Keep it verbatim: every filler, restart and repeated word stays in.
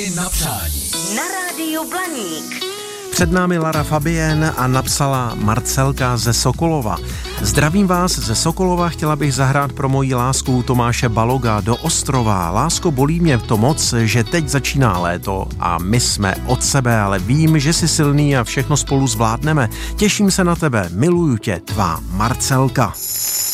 Na přání. Na rádiu Blaník. Před námi Lara Fabienne a napsala Marcelka ze Sokolova. Zdravím vás ze Sokolova, chtěla bych zahrát pro moji lásku Tomáše Baloga do Ostrova. Lásko, bolí mě to moc, že teď začíná léto a my jsme od sebe, ale vím, že jsi silný a všechno spolu zvládneme. Těším se na tebe, miluju tě, tvá Marcelka.